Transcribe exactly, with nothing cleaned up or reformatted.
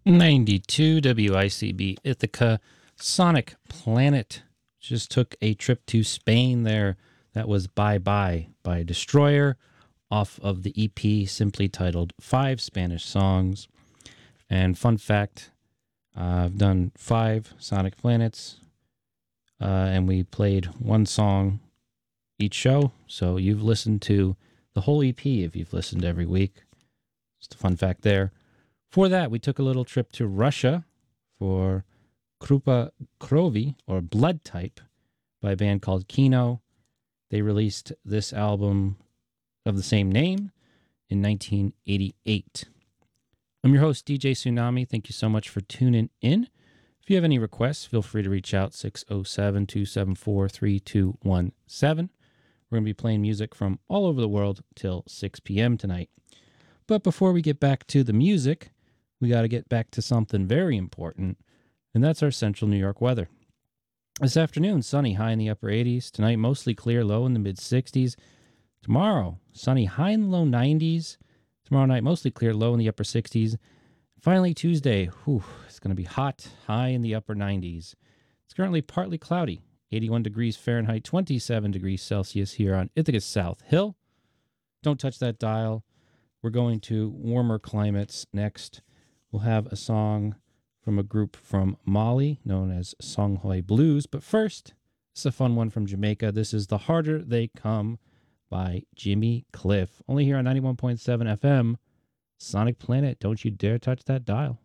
ninety-two W I C B Ithaca. Sonic Planet just took a trip to Spain there. That was Bye Bye by Destroyer off of the E P simply titled Five Spanish Songs. And fun fact, uh, I've done five Sonic Planets, uh, and we played one song each show. So you've listened to the whole E P if you've listened every week. Just a fun fact there. For that, we took a little trip to Russia for Krupa Krovi, or Blood Type, by a band called Kino. They released this album of the same name in nineteen eighty-eight. I'm your host, D J Tsunami. Thank you so much for tuning in. If you have any requests, feel free to reach out, six oh seven, two seven four, three two one seven. We're going to be playing music from all over the world till six p.m. tonight. But before we get back to the music, we got to get back to something very important, and that's our central New York weather. This afternoon, sunny, high in the upper eighties. Tonight, mostly clear, low in the mid-sixties. Tomorrow, sunny, high in the low nineties. Tomorrow night, mostly clear, low in the upper sixties. Finally, Tuesday, whew, it's going to be hot, high in the upper nineties. It's currently partly cloudy, eighty-one degrees Fahrenheit, twenty-seven degrees Celsius here on Ithaca South Hill. Don't touch that dial. We're going to warmer climates next. We'll have a song from a group from Mali known as Songhai Blues. But first, it's a fun one from Jamaica. This is The Harder They Come by Jimmy Cliff. Only here on ninety-one point seven F M. Sonic Planet. Don't you dare touch that dial.